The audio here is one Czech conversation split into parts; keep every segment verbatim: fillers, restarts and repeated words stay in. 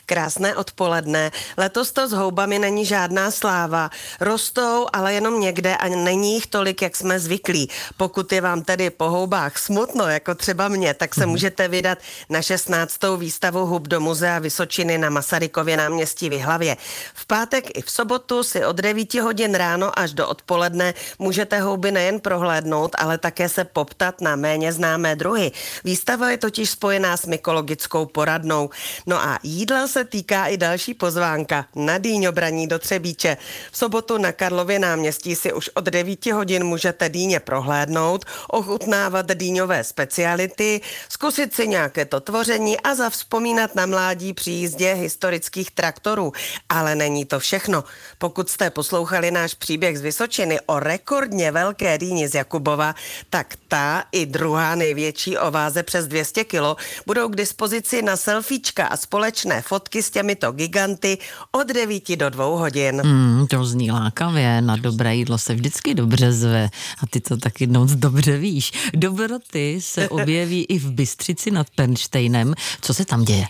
Krásné odpoledne. Letos to s houbami není žádná sláva. Rostou, ale jenom někde a není jich tolik, jak jsme zvyklí. Pokud je vám tedy po houbách smutno, jako třeba mě, tak se můžete vydat na šestnáctou výstavu hub do Muzea Vysočiny na Masarykově náměstí v Jihlavě. V pátek i v sobotu si od devíti hodin ráno až do odpoledne můžete houby nejen prohlédnout, ale také se poptat na méně známé druhy. Výstava je totiž spojená s mykologickou poradnou. No a jídla se týká i další pozvánka na dýňobraní do Třebíče. V sobotu na Karlově náměstí si už od devíti hodin můžete dýně prohlédnout, ochutnávat dýňové speciality, zkusit si nějaké to tvoření a zavzpomínat na mládí při jízdě historických traktorů. Ale není to všechno. Pokud jste poslouchali náš příběh z Vysočiny o rekordně velké dýni z Jakubova, tak ta i druhá největší o váze přes dvě stě kilo budou k dispozici na selfiečka a společné fotky s těmito giganty od devíti do dvou hodin. Mm, to zní lákavě, na dobré jídlo se vždycky dobře zve a ty to taky moc dobře víš. Dobroty se objeví i v Bystřici nad Pernštejnem. Co se tam děje?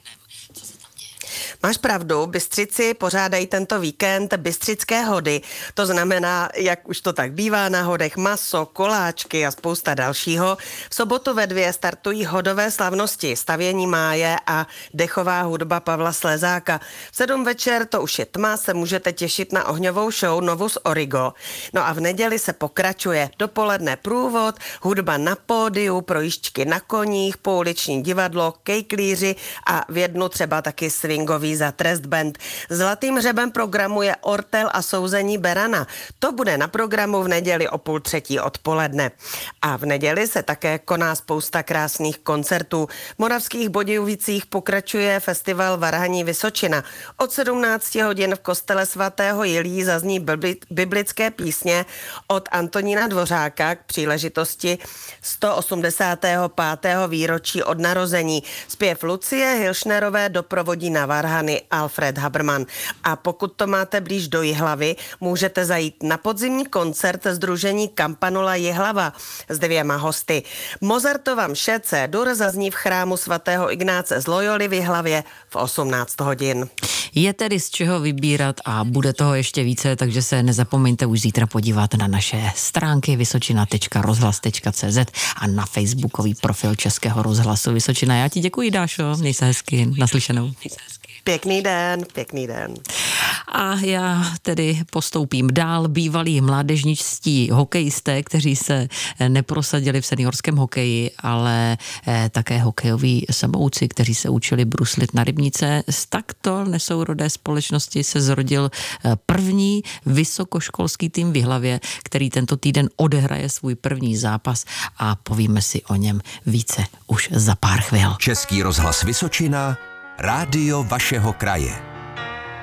Máš pravdu, Bystřici pořádají tento víkend bystřické hody. To znamená, jak už to tak bývá na hodech, maso, koláčky a spousta dalšího. V sobotu ve dvě startují hodové slavnosti, stavění máje a dechová hudba Pavla Slezáka. V sedm večer, to už je tma, se můžete těšit na ohňovou show Novus Origo. No a v neděli se pokračuje. Dopoledne průvod, hudba na pódiu, projížďky na koních, pouliční divadlo, kejklíři a v jednu třeba taky swingový za trest band. Zlatým hřebem programu je Ortel a souzení berana. To bude na programu v neděli o půl třetí odpoledne. A v neděli se také koná spousta krásných koncertů. V Moravských Bodějovicích pokračuje festival Varhaní Vysočina. Od sedmnácti hodin v kostele svatého Jilí zazní biblické písně od Antonína Dvořáka k příležitosti sto osmdesátého pátého výročí od narození. Zpěv Lucie Hilšnerové doprovodí na varhany Alfred Haberman. A pokud to máte blíž do Jihlavy, můžete zajít na podzimní koncert sdružení Campanula Jihlava s dvěma hosty. Mozartova mše C-dur zazní v chrámu svatého Ignáce z Loyoly v Jihlavě v osmnáct hodin. Je tedy z čeho vybírat a bude toho ještě více, takže se nezapomeňte už zítra podívat na naše stránky vysočina tečka rozhlas tečka cé zet a na facebookový profil Českého rozhlasu Vysočina. Já ti děkuji, Dášo, měj se hezky, naslyšenou. Pěkný den, pěkný den. A já tedy postoupím dál. Bývalí mládežničtí hokejisté, kteří se neprosadili v seniorském hokeji, ale také hokejoví samouci, kteří se učili bruslit na rybnice. Z takto nesourodé společnosti se zrodil první vysokoškolský tým v Jihlavě, který tento týden odehraje svůj první zápas a povíme si o něm více už za pár chvil. Český rozhlas Vysočina, rádio vašeho kraje.